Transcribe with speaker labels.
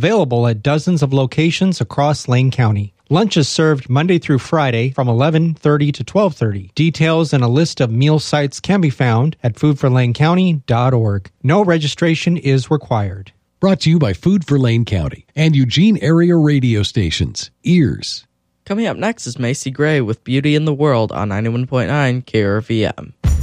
Speaker 1: Available at dozens of locations across Lane County. Lunch is served Monday through Friday from 11:30 to 12:30. Details and a list of meal sites can be found at foodforlanecounty.org. No registration is required.
Speaker 2: Brought to you by Food for Lane County and Eugene area radio stations. Ears.
Speaker 3: Coming up next is Macy Gray with Beauty in the World on 91.9 KRVM.